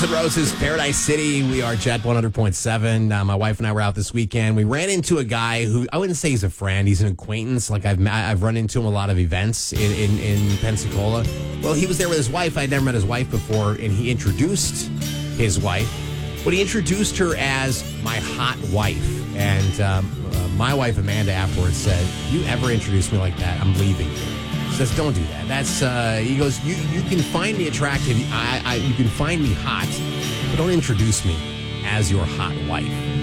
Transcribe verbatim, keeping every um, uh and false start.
Guns N' Roses, Paradise City. We are Jet one hundred point seven. Uh, my wife and I were out this weekend. We ran into a guy who, I wouldn't say he's a friend. He's an acquaintance. Like, I've I've run into him a lot of events in, in, in Pensacola. Well, he was there with his wife. I'd never met his wife before, and he introduced his wife. But he introduced her as my hot wife. And um, uh, my wife, Amanda, afterwards said, you ever introduce me like that, I'm leaving you. She says, don't do that. That's, uh, he goes, you you can find me attractive. I, I You can find me hot, but don't introduce me as your hot wife.